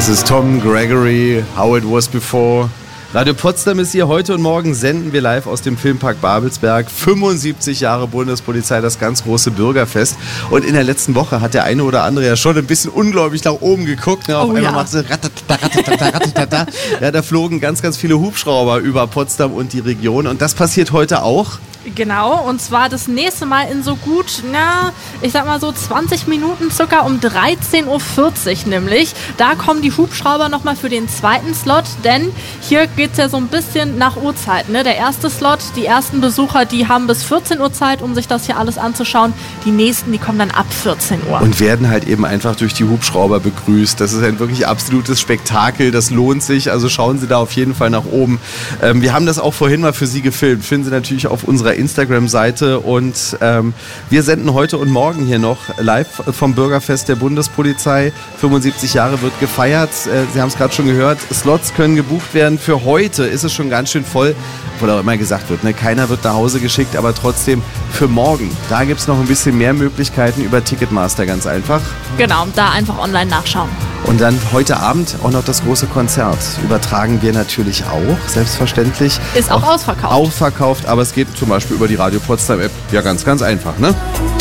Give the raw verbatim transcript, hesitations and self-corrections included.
Das ist Tom Gregory, How It Was Before. Radio Potsdam ist hier. Heute und morgen senden wir live aus dem Filmpark Babelsberg. fünfundsiebzig Jahre Bundespolizei, das ganz große Bürgerfest. Und in der letzten Woche hat der eine oder andere ja schon ein bisschen ungläubig nach oben geguckt. Ne? Auf oh, einmal ja. macht sie ratatata, ratatata, ratatata. Ja, da flogen ganz, ganz viele Hubschrauber über Potsdam und die Region. Und das passiert heute auch. Genau, und zwar das nächste Mal in so gut, na, ich sag mal so zwanzig Minuten circa um dreizehn Uhr vierzig nämlich. Da kommen die Hubschrauber nochmal für den zweiten Slot, denn hier geht's ja so ein bisschen nach Uhrzeit, ne? Der erste Slot, die ersten Besucher, die haben bis vierzehn Uhr Zeit, um sich das hier alles anzuschauen. Die nächsten, die kommen dann ab vierzehn Uhr. Und werden halt eben einfach durch die Hubschrauber begrüßt. Das ist ein wirklich absolutes Spektakel, das lohnt sich, also schauen Sie da auf jeden Fall nach oben. Ähm, wir haben das auch vorhin mal für Sie gefilmt, finden Sie natürlich auf unserer Instagram-Seite und ähm, wir senden heute und morgen hier noch live vom Bürgerfest der Bundespolizei. fünfundsiebzig Jahre wird gefeiert. Äh, Sie haben es gerade schon gehört. Slots können gebucht werden. Für heute ist es schon ganz schön voll, obwohl auch immer gesagt wird, ne? Keiner wird nach Hause geschickt, aber trotzdem für morgen, da gibt es noch ein bisschen mehr Möglichkeiten über Ticketmaster, ganz einfach. Genau, da einfach online nachschauen. Und dann heute Abend auch noch das große Konzert. Übertragen wir natürlich auch, selbstverständlich. Ist auch, auch ausverkauft. Ausverkauft, aber es geht zum Beispiel über die Radio Potsdam App. Ja, ganz, ganz einfach, ne?